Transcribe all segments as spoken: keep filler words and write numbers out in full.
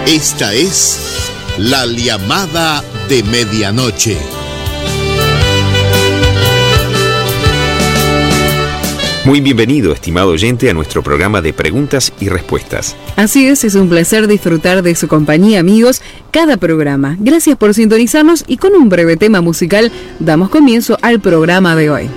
Esta es la llamada de medianoche. Muy bienvenido, estimado oyente, a nuestro programa de preguntas y respuestas. Así es, es un placer disfrutar de su compañía, amigos, cada programa. Gracias por sintonizarnos y con un breve tema musical damos comienzo al programa de hoy.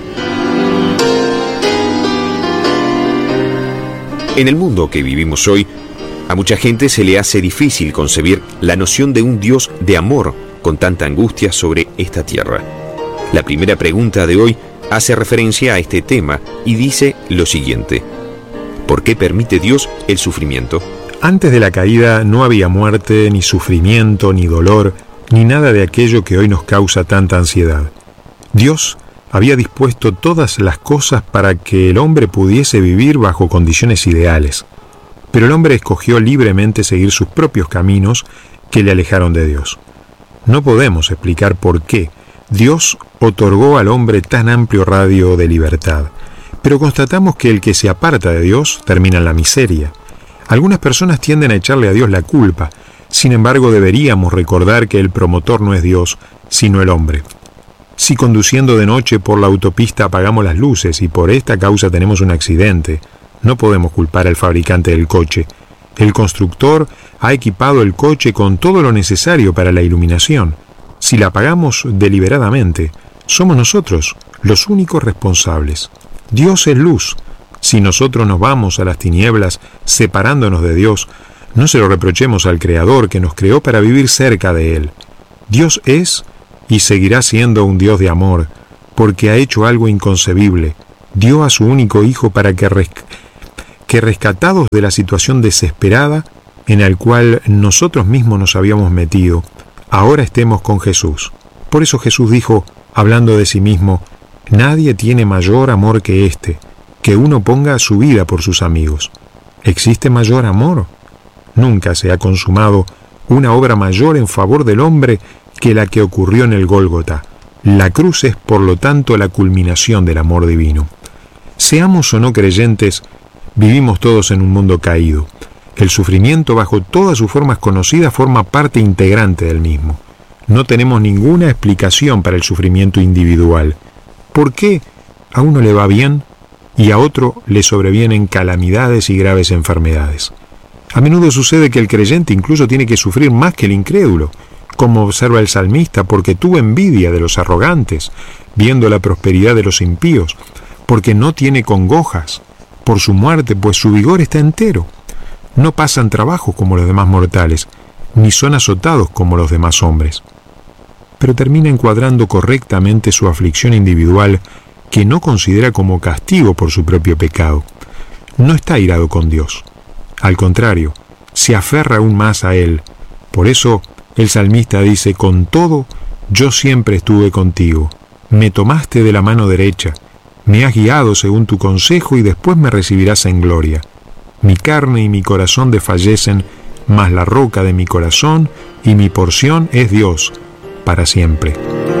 En el mundo que vivimos hoy, a mucha gente se le hace difícil concebir la noción de un Dios de amor con tanta angustia sobre esta tierra. La primera pregunta de hoy hace referencia a este tema y dice lo siguiente: ¿por qué permite Dios el sufrimiento? Antes de la caída no había muerte, ni sufrimiento, ni dolor, ni nada de aquello que hoy nos causa tanta ansiedad. Dios había dispuesto todas las cosas para que el hombre pudiese vivir bajo condiciones ideales. Pero el hombre escogió libremente seguir sus propios caminos que le alejaron de Dios. No podemos explicar por qué Dios otorgó al hombre tan amplio radio de libertad, pero constatamos que el que se aparta de Dios termina en la miseria. Algunas personas tienden a echarle a Dios la culpa, sin embargo deberíamos recordar que el promotor no es Dios, sino el hombre. Si conduciendo de noche por la autopista apagamos las luces y por esta causa tenemos un accidente, no podemos culpar al fabricante del coche. El constructor ha equipado el coche con todo lo necesario para la iluminación. Si la apagamos deliberadamente, somos nosotros los únicos responsables. Dios es luz. Si nosotros nos vamos a las tinieblas separándonos de Dios, no se lo reprochemos al Creador que nos creó para vivir cerca de Él. Dios es y seguirá siendo un Dios de amor, porque ha hecho algo inconcebible. Dio a su único Hijo para que, res- que rescatados de la situación desesperada en la cual nosotros mismos nos habíamos metido, ahora estemos con Jesús. Por eso Jesús dijo, hablando de sí mismo, nadie tiene mayor amor que este, que uno ponga su vida por sus amigos. ¿Existe mayor amor? Nunca se ha consumado una obra mayor en favor del hombre que la que ocurrió en el Gólgota. La cruz es, por lo tanto, la culminación del amor divino. Seamos o no creyentes, vivimos todos en un mundo caído. El sufrimiento, bajo todas sus formas conocidas, forma parte integrante del mismo. No tenemos ninguna explicación para el sufrimiento individual. ¿Por qué a uno le va bien y a otro le sobrevienen calamidades y graves enfermedades? A menudo sucede que el creyente incluso tiene que sufrir más que el incrédulo, como observa el salmista, porque tuvo envidia de los arrogantes, viendo la prosperidad de los impíos, porque no tiene congojas por su muerte, pues su vigor está entero. No pasan trabajo como los demás mortales, ni son azotados como los demás hombres. Pero termina encuadrando correctamente su aflicción individual, que no considera como castigo por su propio pecado. No está airado con Dios. Al contrario, se aferra aún más a Él. Por eso, el salmista dice, con todo, yo siempre estuve contigo. Me tomaste de la mano derecha, me has guiado según tu consejo y después me recibirás en gloria. Mi carne y mi corazón desfallecen, mas la roca de mi corazón y mi porción es Dios, para siempre.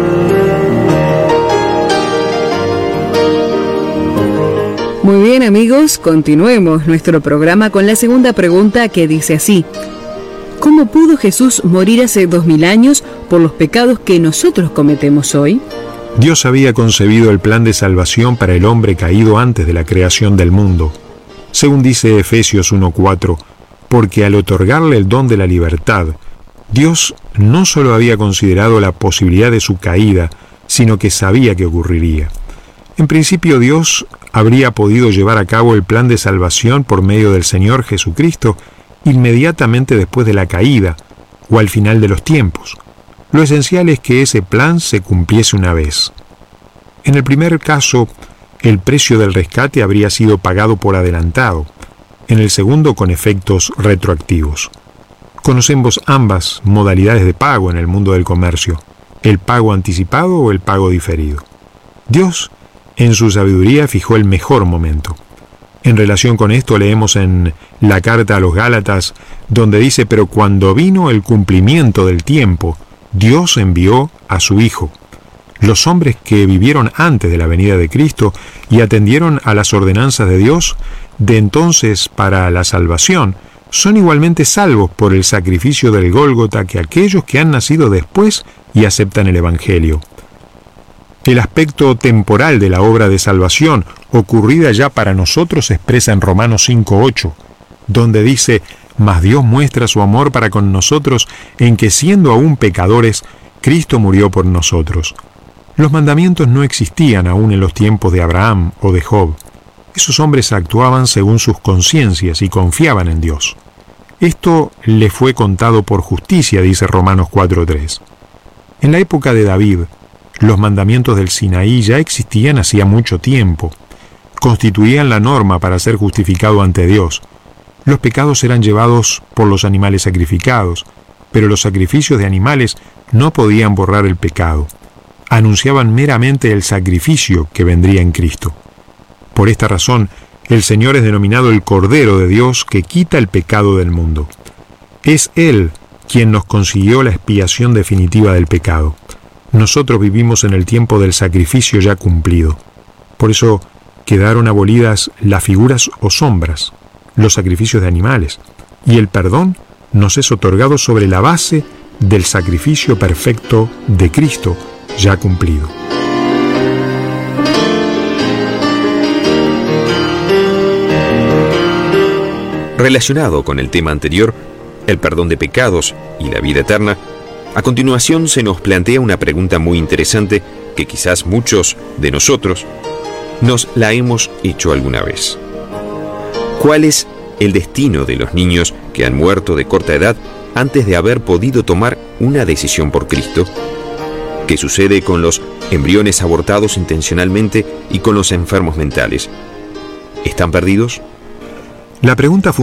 Muy bien, amigos, continuemos nuestro programa con la segunda pregunta, que dice así: ¿cómo pudo Jesús morir hace dos mil años por los pecados que nosotros cometemos hoy? Dios había concebido el plan de salvación para el hombre caído antes de la creación del mundo. Según dice Efesios uno cuatro, porque al otorgarle el don de la libertad, Dios no solo había considerado la posibilidad de su caída, sino que sabía que ocurriría. En principio, Dios habría podido llevar a cabo el plan de salvación por medio del Señor Jesucristo inmediatamente después de la caída o al final de los tiempos. Lo esencial es que ese plan se cumpliese una vez. En el primer caso, el precio del rescate habría sido pagado por adelantado, en el segundo con efectos retroactivos. Conocemos ambas modalidades de pago en el mundo del comercio, el pago anticipado o el pago diferido. Dios, en su sabiduría, fijó el mejor momento. En relación con esto leemos en la carta a los Gálatas, donde dice, pero cuando vino el cumplimiento del tiempo, Dios envió a su Hijo. Los hombres que vivieron antes de la venida de Cristo y atendieron a las ordenanzas de Dios, de entonces para la salvación, son igualmente salvos por el sacrificio del Gólgota que aquellos que han nacido después y aceptan el Evangelio. El aspecto temporal de la obra de salvación, ocurrida ya para nosotros, se expresa en Romanos cinco ocho, donde dice: «Mas Dios muestra su amor para con nosotros en que, siendo aún pecadores, Cristo murió por nosotros». Los mandamientos no existían aún en los tiempos de Abraham o de Job. Esos hombres actuaban según sus conciencias y confiaban en Dios. Esto le fue contado por justicia, dice Romanos cuatro tres. En la época de David, los mandamientos del Sinaí ya existían hacía mucho tiempo. Constituían la norma para ser justificado ante Dios. Los pecados eran llevados por los animales sacrificados, pero los sacrificios de animales no podían borrar el pecado. Anunciaban meramente el sacrificio que vendría en Cristo. Por esta razón, el Señor es denominado el Cordero de Dios que quita el pecado del mundo. Es Él quien nos consiguió la expiación definitiva del pecado. Nosotros vivimos en el tiempo del sacrificio ya cumplido. Por eso quedaron abolidas las figuras o sombras, los sacrificios de animales, y el perdón nos es otorgado sobre la base del sacrificio perfecto de Cristo ya cumplido. Relacionado con el tema anterior, el perdón de pecados y la vida eterna, a continuación se nos plantea una pregunta muy interesante que quizás muchos de nosotros nos la hemos hecho alguna vez. ¿Cuál es el destino de los niños que han muerto de corta edad antes de haber podido tomar una decisión por Cristo? ¿Qué sucede con los embriones abortados intencionalmente y con los enfermos mentales? ¿Están perdidos? La pregunta